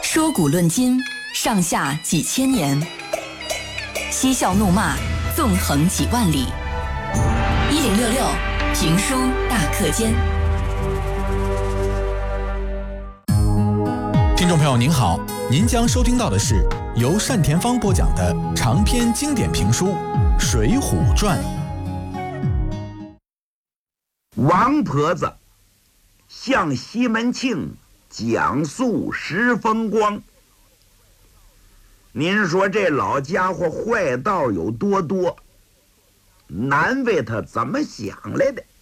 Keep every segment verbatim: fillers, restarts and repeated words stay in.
说古论今，上下几千年；嬉笑怒骂，纵横几万里。一零六六评书大课间。 听众朋友您好，您将收听到的是由单田芳播讲的长篇经典评书《水浒传》。 王婆子向西门庆讲述石风光，您说这老家伙坏道有多多，难为他怎么想来的。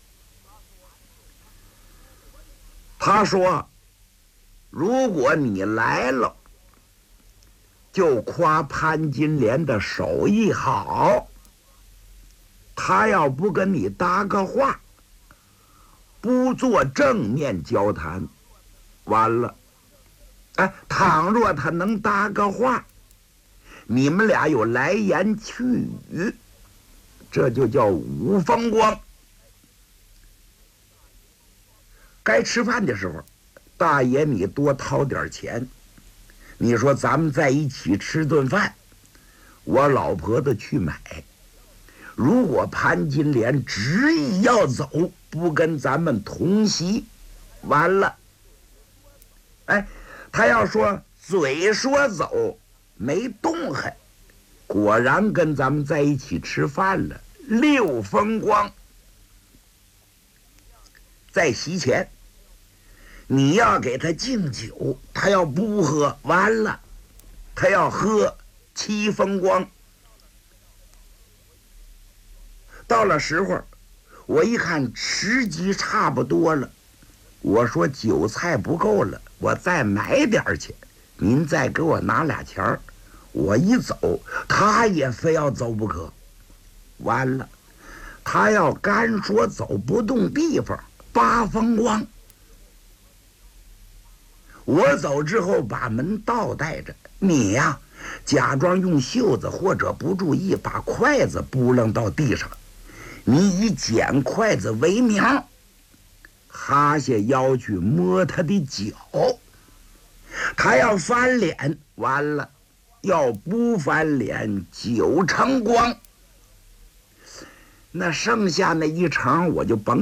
他说，如果你来了，就夸潘金莲的手艺好，他要不跟你搭个话，不做正面交谈，完了，哎，倘若他能搭个话，你们俩有来言去语，这就叫五风光。该吃饭的时候，大爷你多掏点钱，你说咱们在一起吃顿饭，我老婆子去买。如果潘金莲执意要走，不跟咱们同席，完了，哎，他要说嘴说走没动弹，果然跟咱们在一起吃饭了，六风光。在席前你要给他敬酒，他要不喝，完了，他要喝七风光。到了时候，我一看时机差不多了，我说酒菜不够了，我再买点去，您再给我拿俩钱儿。我一走，他也非要走不可。完了，他要干说走不动地方，八风光。我走之后把门倒带着，你呀，假装用袖子或者不注意把筷子拨楞到地上，你以捡筷子为名，哈下腰去摸他的脚，他要翻脸，完了，要不翻脸九成光。那剩下那一成我就甭